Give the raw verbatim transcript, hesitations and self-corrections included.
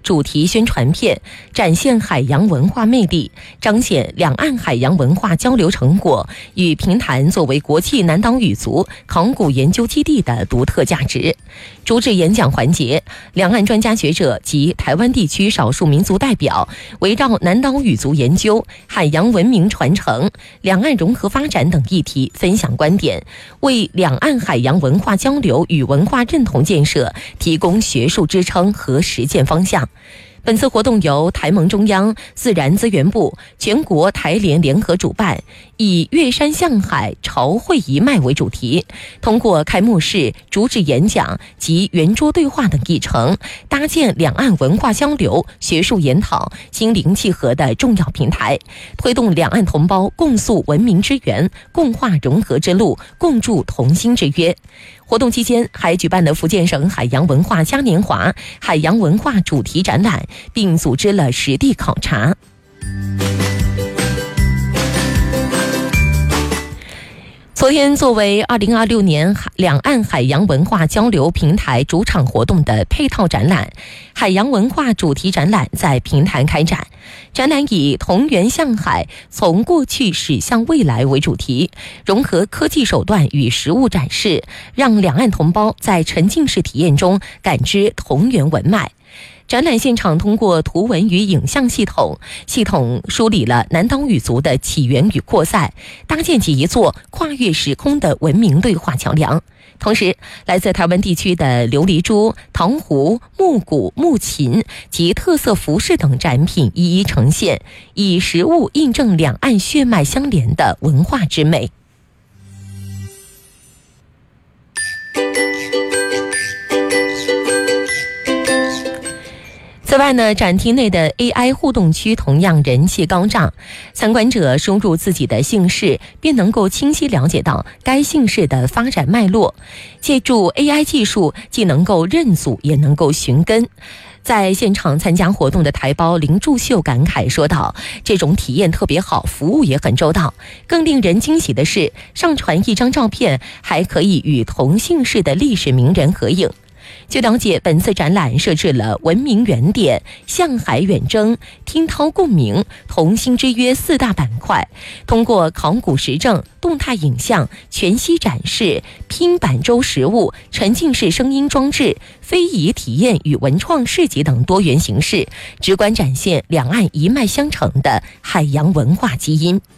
主题宣传片，展现海洋文化魅力，彰显两岸海洋文化交流成果与平潭作为国际南岛语族考古研究基地的独特价值。主旨演讲环节，两岸专家学者及台湾地区少数民族代表围绕南岛语族研究、海洋文明传承、两岸融合发展等议题分享观点，为两岸海洋文化交流与文化认同建设提供学术支撑和实践方向。本次活动由台盟中央自然资源部、全国台联联合主办，以越山向海潮汇一脉为主题，通过开幕式、主旨演讲及圆桌对话等议程，搭建两岸文化交流、学术研讨、心灵契合的重要平台，推动两岸同胞共塑文明之源、共话融合之路、共筑同心之约。活动期间还举办了福建省海洋文化嘉年华海洋文化主题展览，并组织了实地考察。昨天，作为二零二六年两岸海洋文化交流平台主场活动的配套展览——海洋文化主题展览在平潭开展。展览以“同源向海，从过去驶向未来”为主题，融合科技手段与实物展示，让两岸同胞在沉浸式体验中感知同源文脉。展览现场通过图文与影像系统，系统梳理了南岛语族的起源与扩散，搭建起一座跨越时空的文明对话桥梁。同时，来自台湾地区的琉璃珠、陶壶、木鼓、木琴及特色服饰等展品一一呈现，以实物印证两岸血脉相连的文化之美。此外呢，展厅内的 A I 互动区同样人气高涨，参观者输入自己的姓氏，便能够清晰了解到该姓氏的发展脉络。借助 A I 技术，既能够认祖，也能够寻根。在现场参加活动的台胞林祝秀感慨说道：“这种体验特别好，服务也很周到。更令人惊喜的是，上传一张照片，还可以与同姓氏的历史名人合影。”据了解，本次展览设置了文明原点、向海远征、听涛共鸣、同心之约四大板块，通过考古实证、动态影像、全息展示、拼板舟实物、沉浸式声音装置、非遗体验与文创市集等多元形式，直观展现两岸一脉相承的海洋文化基因。